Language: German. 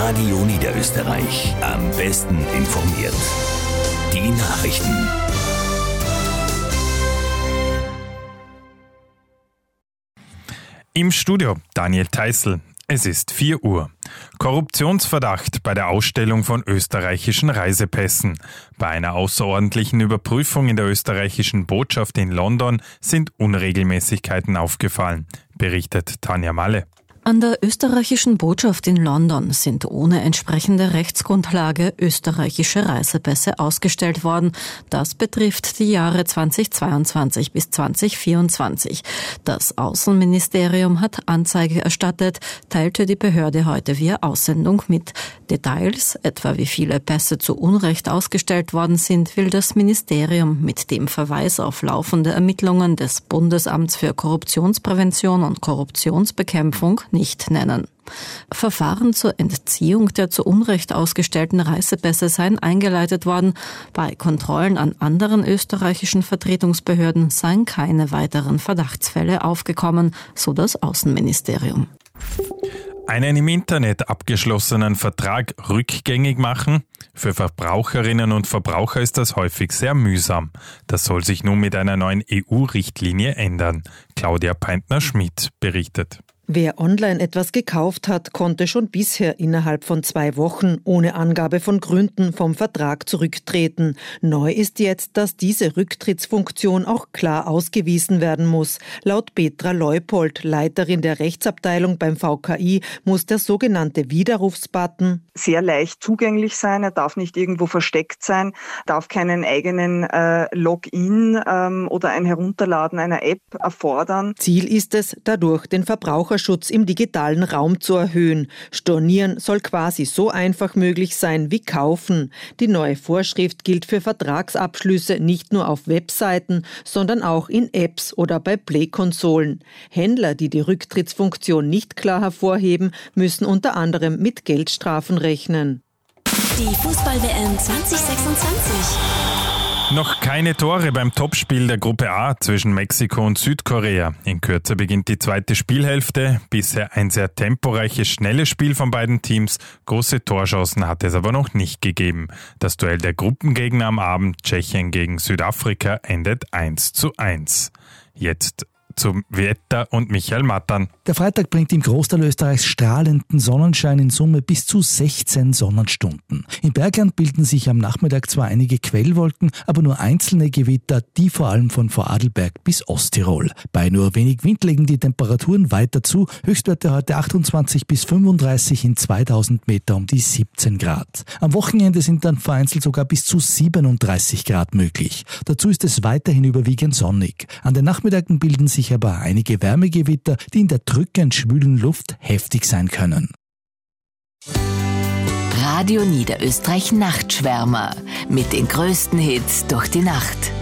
Radio Niederösterreich. Am besten informiert. Die Nachrichten. Im Studio Daniel Theißl. Es ist 4 Uhr. Korruptionsverdacht bei der Ausstellung von österreichischen Reisepässen. Bei einer außerordentlichen Überprüfung in der österreichischen Botschaft in London sind Unregelmäßigkeiten aufgefallen, berichtet Tanja Malle. An der österreichischen Botschaft in London sind ohne entsprechende Rechtsgrundlage österreichische Reisepässe ausgestellt worden. Das betrifft die Jahre 2022 bis 2024. Das Außenministerium hat Anzeige erstattet, teilte die Behörde heute via Aussendung mit. Details, etwa wie viele Pässe zu Unrecht ausgestellt worden sind, will das Ministerium mit dem Verweis auf laufende Ermittlungen des Bundesamts für Korruptionsprävention und Korruptionsbekämpfung nicht nennen. Verfahren zur Entziehung der zu Unrecht ausgestellten Reisepässe seien eingeleitet worden. Bei Kontrollen an anderen österreichischen Vertretungsbehörden seien keine weiteren Verdachtsfälle aufgekommen, so das Außenministerium. Einen im Internet abgeschlossenen Vertrag rückgängig machen? Für Verbraucherinnen und Verbraucher ist das häufig sehr mühsam. Das soll sich nun mit einer neuen EU-Richtlinie ändern. Claudia Peintner-Schmidt berichtet. Wer online etwas gekauft hat, konnte schon bisher innerhalb von 2 Wochen ohne Angabe von Gründen vom Vertrag zurücktreten. Neu ist jetzt, dass diese Rücktrittsfunktion auch klar ausgewiesen werden muss. Laut Petra Leupold, Leiterin der Rechtsabteilung beim VKI, muss der sogenannte Widerrufsbutton sehr leicht zugänglich sein. Er darf nicht irgendwo versteckt sein, darf keinen eigenen Login oder ein Herunterladen einer App erfordern. Ziel ist es, dadurch den Verbraucherschutz im digitalen Raum zu erhöhen. Stornieren soll quasi so einfach möglich sein wie kaufen. Die neue Vorschrift gilt für Vertragsabschlüsse nicht nur auf Webseiten, sondern auch in Apps oder bei Play-Konsolen. Händler, die die Rücktrittsfunktion nicht klar hervorheben, müssen unter anderem mit Geldstrafen rechnen. Die Fußball-WM 2026. Noch keine Tore beim Topspiel der Gruppe A zwischen Mexiko und Südkorea. In Kürze beginnt die zweite Spielhälfte. Bisher ein sehr temporeiches, schnelles Spiel von beiden Teams. Große Torchancen hat es aber noch nicht gegeben. Das Duell der Gruppengegner am Abend, Tschechien gegen Südafrika, endet 1:1. Jetzt zum Wetter und Michael Mattern. Der Freitag bringt im Großteil Österreichs strahlenden Sonnenschein, in Summe bis zu 16 Sonnenstunden. Im Bergland bilden sich am Nachmittag zwar einige Quellwolken, aber nur einzelne Gewitter, die vor allem von Vorarlberg bis Osttirol. Bei nur wenig Wind legen die Temperaturen weiter zu. Höchstwerte heute 28 bis 35, in 2000 Meter um die 17 Grad. Am Wochenende sind dann vereinzelt sogar bis zu 37 Grad möglich. Dazu ist es weiterhin überwiegend sonnig. An den Nachmittagen bilden sich aber einige Wärmegewitter, die in der drückend schwülen Luft heftig sein können. Radio Niederösterreich Nachtschwärmer mit den größten Hits durch die Nacht.